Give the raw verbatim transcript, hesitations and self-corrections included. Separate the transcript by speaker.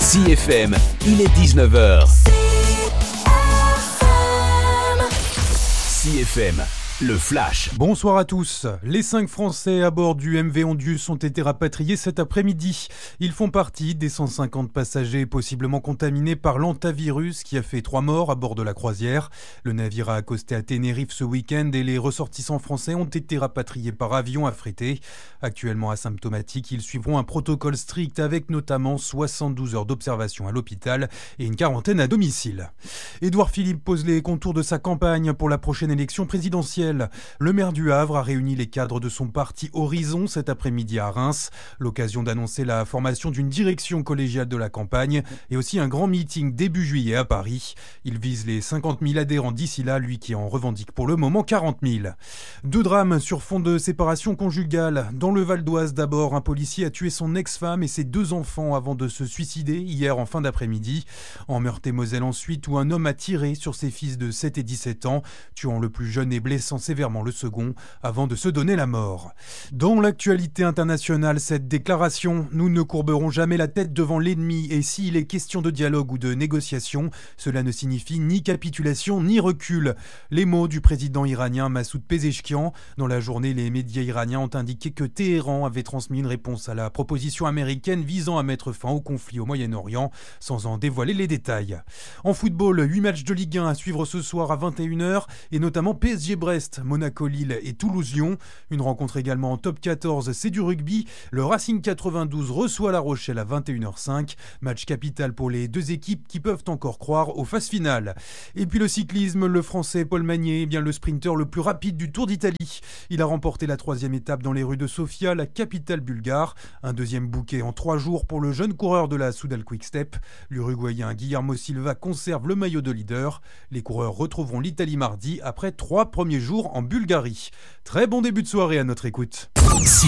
Speaker 1: C F M, il est dix-neuf heures. C F M, le Flash.
Speaker 2: Bonsoir à tous. Les cinq Français à bord du M V Ondius ont été rapatriés cet après-midi. Ils font partie des cent cinquante passagers possiblement contaminés par l'hantavirus qui a fait trois morts à bord de la croisière. Le navire a accosté à Tenerife ce week-end et les ressortissants français ont été rapatriés par avion affrété. Actuellement asymptomatiques, ils suivront un protocole strict avec notamment soixante-douze heures d'observation à l'hôpital et une quarantaine à domicile. Édouard Philippe pose les contours de sa campagne pour la prochaine élection présidentielle. Le maire du Havre a réuni les cadres de son parti Horizon cet après-midi à Reims. L'occasion d'annoncer la formation d'une direction collégiale de la campagne et aussi un grand meeting début juillet à Paris. Il vise les cinquante mille adhérents d'ici là, lui qui en revendique pour le moment quarante mille. Deux drames sur fond de séparation conjugale. Dans le Val d'Oise d'abord, un policier a tué son ex-femme et ses deux enfants avant de se suicider hier en fin d'après-midi. En Meurthe-et-Moselle ensuite, où un homme a tiré sur ses fils de sept et dix-sept ans, tuant le plus jeune et blessant sévèrement le second avant de se donner la mort. Dans l'actualité internationale, cette déclaration « Nous ne courberons jamais la tête devant l'ennemi et s'il est question de dialogue ou de négociation, cela ne signifie ni capitulation ni recul ». Les mots du président iranien Massoud Pezeshkian. Dans la journée, les médias iraniens ont indiqué que Téhéran avait transmis une réponse à la proposition américaine visant à mettre fin au conflit au Moyen-Orient, sans en dévoiler les détails. En football, huit matchs de Ligue un à suivre ce soir à vingt et une heures et notamment P S G Brest, Monaco-Lille et Toulouse-Lyon. Une rencontre également en top quatorze, c'est du rugby. Le Racing quatre-vingt-douze reçoit La Rochelle à vingt et une heures cinq. Match capital pour les deux équipes qui peuvent encore croire aux phases finales. Et puis le cyclisme, le Français Paul Magnier est bien le sprinter le plus rapide du Tour d'Italie. Il a remporté la troisième étape dans les rues de Sofia, la capitale bulgare. Un deuxième bouquet en trois jours pour le jeune coureur de la Soudal Quick-Step. L'Uruguayen Guillermo Silva conserve le maillot de leader. Les coureurs retrouveront l'Italie mardi après trois premiers jours en Bulgarie. Très bon début de soirée à notre écoute.